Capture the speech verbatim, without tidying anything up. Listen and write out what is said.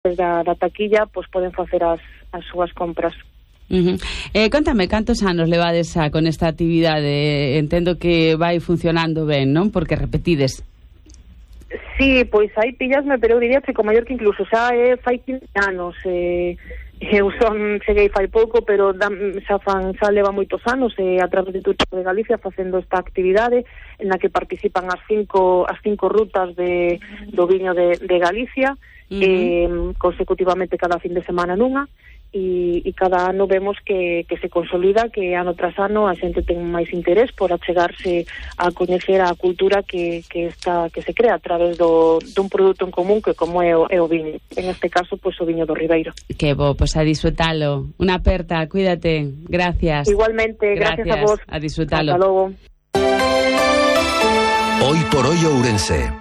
da, da taquilla pois poden facer as, as súas compras. Uh-huh. Eh, contame, cantos anos levades xa con esta actividade? Entendo que vai funcionando ben, non? Porque repetides. Sí, pois aí pillasme, pero eu diría que co maior que incluso xa é fai quince anos. Eh, eu son cheguei fai pouco, pero da, xa, fan, xa leva moitos anos eh, a través de Turismo de Galicia facendo esta actividade en la que participan as cinco, as cinco rutas de, do viño de, de Galicia. Uh-huh. eh, consecutivamente cada fin de semana nunha e, e cada ano vemos que, que se consolida, que ano tras ano a xente ten máis interés por achegarse a coñecer a cultura que, que, está, que se crea a través do, dun produto en común que como é o, é o viño, en este caso pois o viño do Ribeiro. Que bo, pois a disfrutalo. Unha aperta, cuídate, gracias. Igualmente, gracias, gracias a vos. A disfrutalo. Hasta logo. Hoy por hoy Ourense.